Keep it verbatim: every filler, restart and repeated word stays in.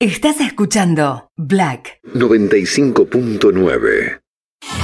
Estás escuchando Black noventa y cinco punto nueve.